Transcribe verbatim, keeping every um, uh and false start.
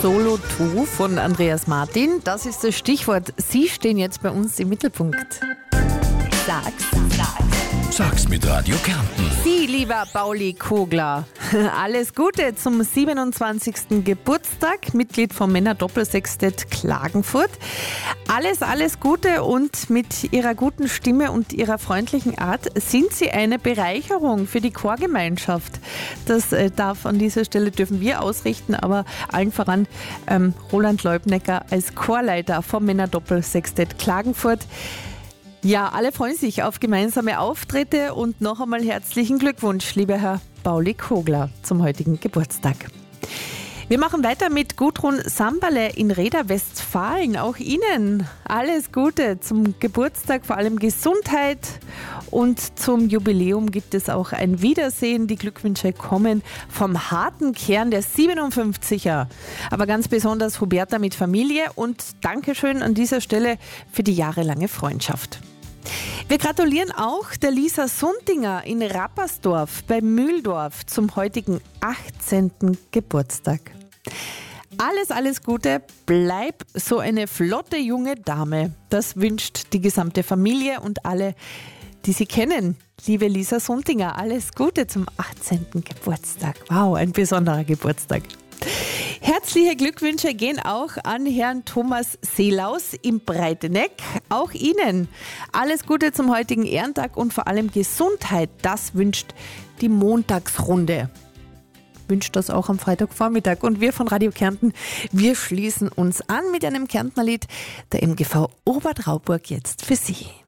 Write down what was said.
Solo zwei von Andreas Martin. Das ist das Stichwort. Sie stehen jetzt bei uns im Mittelpunkt. Sag's, sag's. Sag's mit Radio Kärnten. Sie, lieber Pauli Kogler, alles Gute zum siebenundzwanzigsten Geburtstag, Mitglied vom Männer-Doppelsextett Klagenfurt. Alles, alles Gute und mit Ihrer guten Stimme und Ihrer freundlichen Art sind Sie eine Bereicherung für die Chorgemeinschaft. Das äh, darf an dieser Stelle, dürfen wir ausrichten, aber allen voran ähm, Roland Leubnecker als Chorleiter vom Männer-Doppelsextett Klagenfurt. Ja, alle freuen sich auf gemeinsame Auftritte und noch einmal herzlichen Glückwunsch, lieber Herr Pauli Kogler, zum heutigen Geburtstag. Wir machen weiter mit Gudrun Samberle in Reda, Westfalen. Auch Ihnen alles Gute zum Geburtstag, vor allem Gesundheit. Und zum Jubiläum gibt es auch ein Wiedersehen. Die Glückwünsche kommen vom harten Kern der siebenundfünfziger. Aber ganz besonders Huberta mit Familie und Dankeschön an dieser Stelle für die jahrelange Freundschaft. Wir gratulieren auch der Lisa Sundinger in Rappersdorf bei Mühldorf zum heutigen achtzehnten Geburtstag. Alles, alles Gute, bleib so eine flotte junge Dame. Das wünscht die gesamte Familie und alle, die Sie kennen. Liebe Lisa Sundinger, alles Gute zum achtzehnten Geburtstag. Wow, ein besonderer Geburtstag. Herzliche Glückwünsche gehen auch an Herrn Thomas Seelaus im Breiteneck. Auch Ihnen alles Gute zum heutigen Ehrentag und vor allem Gesundheit. Das wünscht die Montagsrunde. Wünscht das auch am Freitagvormittag. Und wir von Radio Kärnten, wir schließen uns an mit einem Kärntnerlied der M G V Obertrauburg jetzt für Sie.